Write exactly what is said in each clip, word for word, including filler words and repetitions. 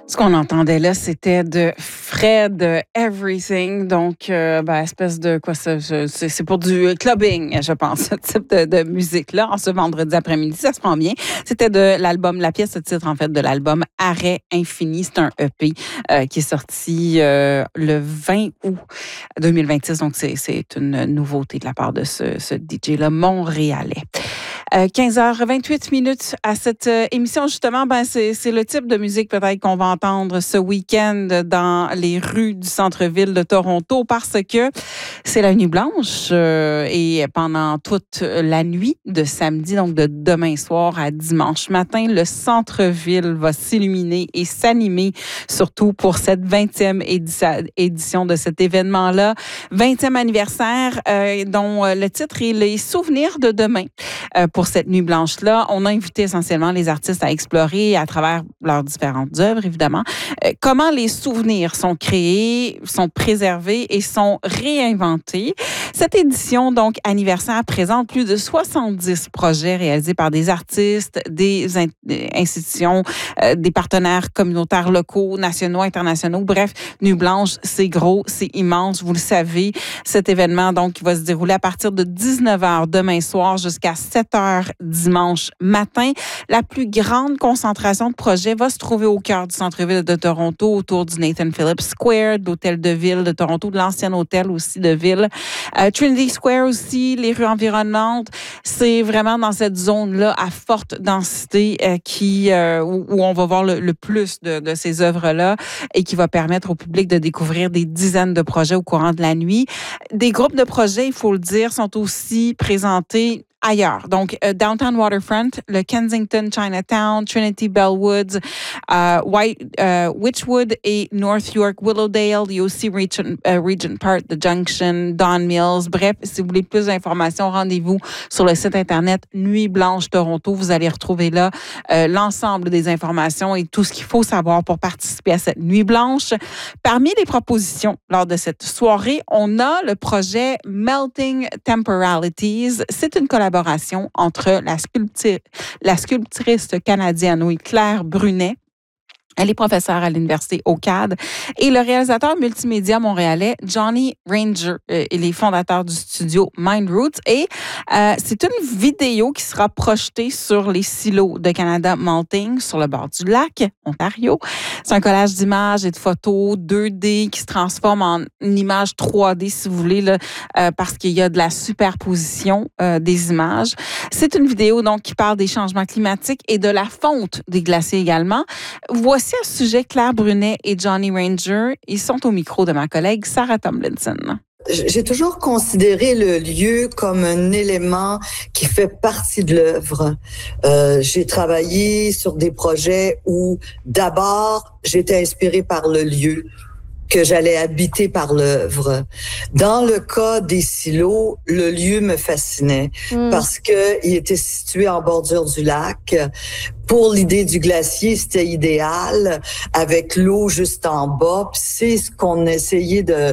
Ce qu'on entendait là, c'était de Fred Everything. Donc, euh, ben, espèce de quoi ça? je- C'est c'est pour du clubbing, je pense, ce type de, de musique-là. En ce vendredi après-midi, ça se prend bien. C'était de l'album, la pièce, le titre, en fait, de l'album Arrêt Infini. C'est un E P euh, qui est sorti euh, le vingt août deux mille vingt-six. Donc, c'est c'est une nouveauté de la part de ce, ce D J-là montréalais. Euh, quinze heures vingt-huit minutes à cette euh, émission. Justement, ben, c'est, c'est le type de musique peut-être qu'on va entendre ce week-end dans les rues du centre-ville de Toronto parce que c'est la nuit blanche euh, et pendant toute la nuit de samedi, donc de demain soir à dimanche matin, le centre-ville va s'illuminer et s'animer, surtout pour cette vingtième édi- édition de cet événement-là. vingtième anniversaire euh, dont euh, le titre est Les souvenirs de demain. Euh, pour cette nuit blanche-là, on a invité essentiellement les artistes à explorer à travers leurs différentes œuvres, évidemment, euh, comment les souvenirs sont créés, sont préservés et sont réinventés. Cette édition, donc, anniversaire, présente plus de soixante-dix projets réalisés par des artistes, des in- institutions, euh, des partenaires communautaires locaux, nationaux, internationaux. Bref, Nuit blanche, c'est gros, c'est immense, vous le savez. Cet événement, donc, qui va se dérouler à partir de dix-neuf heures demain soir jusqu'à sept heures dimanche matin. La plus grande concentration de projets va se trouver au cœur du centre-ville de Toronto, autour du Nathan Phillips Square, de l'hôtel de ville de Toronto, de l'ancien hôtel aussi de ville. Euh, Trinity Square aussi, les rues environnantes. C'est vraiment dans cette zone-là à forte densité euh, qui, euh, où, où on va voir le, le plus de, de ces œuvres-là et qui va permettre au public de découvrir des dizaines de projets au courant de la nuit. Des groupes de projets, il faut le dire, sont aussi présentés ailleurs. Donc, euh, Downtown Waterfront, le Kensington Chinatown, Trinity Bellwoods, euh, White, euh, Witchwood et North York Willowdale. Il y a aussi Regent, euh, Regent Park, The Junction, Don Mills. Bref, si vous voulez plus d'informations, rendez-vous sur le site Internet Nuit Blanche Toronto. Vous allez retrouver là euh, l'ensemble des informations et tout ce qu'il faut savoir pour participer à cette Nuit Blanche. Parmi les propositions lors de cette soirée, on a le projet Melting Temporalities. C'est une collaboration entre la, sculpti- la sculptrice canadienne oui, Claire Brunet. Elle est professeure à l'Université OCAD. Et le réalisateur multimédia montréalais, Johnny Ranger, euh, il est fondateur du studio Mindroots. Et euh, c'est une vidéo qui sera projetée sur les silos de Canada Malting, sur le bord du lac, Ontario. C'est un collage d'images et de photos deux D qui se transforme en une image trois D, si vous voulez, là, euh, parce qu'il y a de la superposition euh, des images. C'est une vidéo donc qui parle des changements climatiques et de la fonte des glaciers également. Voici à ce sujet Claire Brunet et Johnny Ranger. Ils sont au micro de ma collègue Sarah Tomlinson. J'ai toujours considéré le lieu comme un élément qui fait partie de l'œuvre. Euh, j'ai travaillé sur des projets où d'abord j'étais inspirée par le lieu, que j'allais habiter par l'œuvre. Dans le cas des silos, le lieu me fascinait mmh. parce que il était situé en bordure du lac. Pour l'idée du glacier, c'était idéal avec l'eau juste en bas. Puis c'est ce qu'on essayait de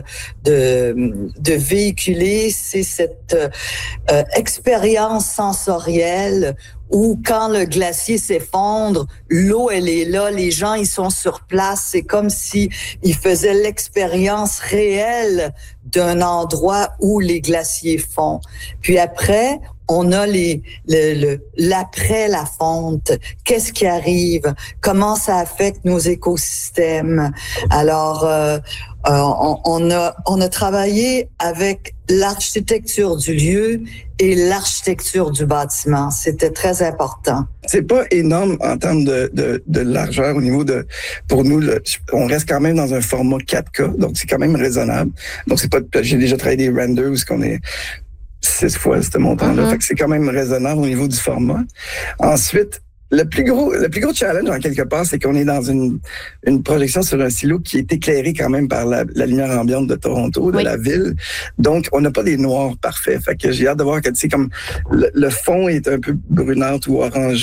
de de véhiculer, c'est cette euh, expérience sensorielle où quand le glacier s'effondre, l'eau elle est là, les gens ils sont sur place, c'est comme si ils faisaient l'expérience réelle d'un endroit où les glaciers fondent. Puis après, on a les, le, le, l'après la fonte. Qu'est-ce qui arrive? Comment ça affecte nos écosystèmes? Alors, euh, euh, on, on a, on a travaillé avec l'architecture du lieu et l'architecture du bâtiment. C'était très important. C'est pas énorme en termes de, de, de largeur au niveau de, pour nous, le, on reste quand même dans un format quatre K, donc c'est quand même raisonnable. Donc c'est pas, j'ai déjà travaillé des renders où qu'on est six fois ce montant-là. Mm-hmm. Fait que c'est quand même raisonnable au niveau du format. Ensuite, le plus gros, le plus gros challenge en quelque part, c'est qu'on est dans une, une projection sur un silo qui est éclairé quand même par la, la lumière ambiante de Toronto, de oui. la ville. Donc, on n'a pas des noirs parfaits. Fait que j'ai hâte de voir que, tu sais, comme le, le fond est un peu brunâtre ou orangé.